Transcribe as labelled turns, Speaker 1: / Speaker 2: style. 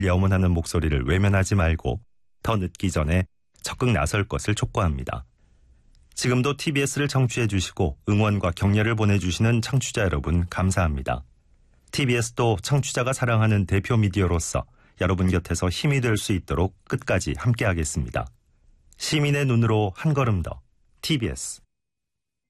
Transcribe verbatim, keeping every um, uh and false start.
Speaker 1: 염원하는 목소리를 외면하지 말고 더 늦기 전에 적극 나설 것을 촉구합니다. 지금도 티비에스를 청취해 주시고 응원과 격려를 보내주시는 청취자 여러분 감사합니다. 티비에스도 청취자가 사랑하는 대표 미디어로서 여러분 곁에서 힘이 될 수 있도록 끝까지 함께하겠습니다. 시민의 눈으로 한 걸음 더 티비에스